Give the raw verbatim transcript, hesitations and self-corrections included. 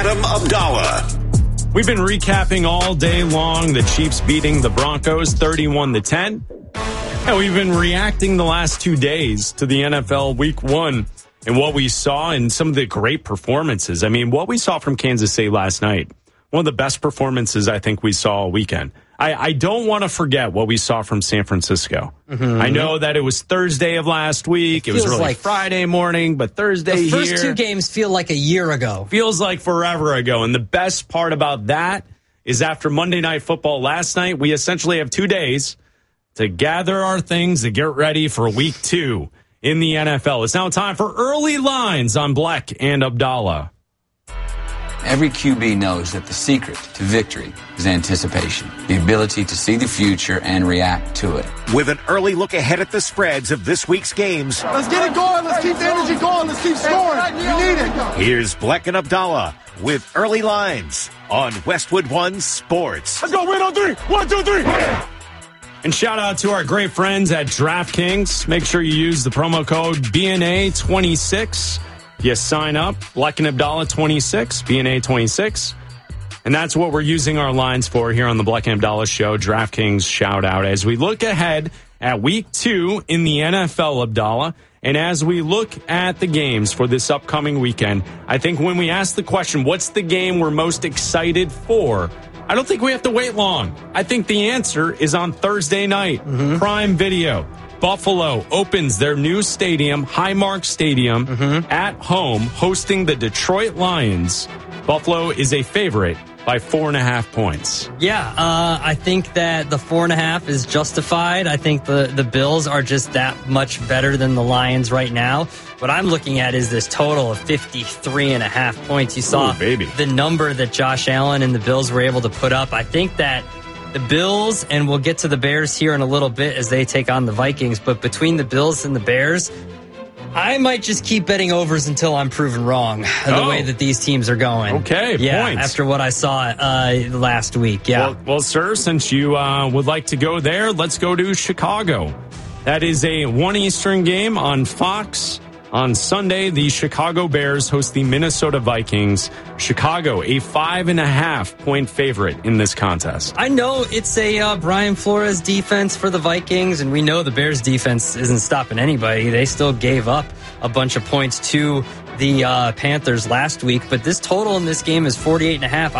Adam Abdallah. We've been recapping all day long the Chiefs beating the Broncos thirty-one to ten. And we've been reacting the last two days to the N F L Week One and what we saw and some of the great performances. I mean, what we saw from Kansas City last night, one of the best performances I think we saw all weekend. I, I don't want to forget what we saw from San Francisco. Mm-hmm. I know that it was Thursday of last week. It, it was really like Friday morning, but Thursday the first here. two games feel like a year ago. Feels like forever ago. And the best part about that is after Monday Night Football last night, we essentially have two days to gather our things to get ready for week two in the N F L. It's now time for Early Lines on Bleck and Abdallah. Every Q B knows that the secret to victory is anticipation, the ability to see the future and react to it. With an early look ahead at the spreads of this week's games. Let's get it going. Let's keep the energy going. Let's keep scoring. We need it. Here's Bleck and Abdallah with Early Lines on Westwood One Sports. Let's go. Win on three. One, two, three. And shout out to our great friends at DraftKings. Make sure you use the promo code B N A twenty-six. You sign up, Bleck and Abdallah twenty-six, B N A twenty-six. And that's what we're using our lines for here on the Bleck and Abdallah Show. DraftKings shout out as we look ahead at week two in the N F L, Abdallah. And as we look at the games for this upcoming weekend, I think when we ask the question, what's the game we're most excited for? I don't think we have to wait long. I think the answer is on Thursday night. Mm-hmm. Prime Video. Buffalo opens their new stadium, Highmark Stadium, mm-hmm. at home, hosting the Detroit Lions. Buffalo is a favorite by four and a half points. Yeah, uh, I think that the four and a half is justified. I think the, the Bills are just that much better than the Lions right now. What I'm looking at is this total of fifty-three and a half points. You saw Ooh, baby. the number that Josh Allen and the Bills were able to put up. I think that the Bills, and we'll get to the Bears here in a little bit as they take on the Vikings, but between the Bills and the Bears, I might just keep betting overs until I'm proven wrong the oh. way that these teams are going. Okay, yeah, points. After what I saw uh, last week, yeah. Well, well, sir, since you uh, would like to go there, let's go to Chicago. That is a one Eastern game on Fox. On Sunday, the Chicago Bears host the Minnesota Vikings. Chicago, a five and a half point favorite in this contest. I know it's a uh, Brian Flores defense for the Vikings, and we know the Bears defense isn't stopping anybody. They still gave up a bunch of points to the uh, Panthers last week, but this total in this game is forty-eight and a half.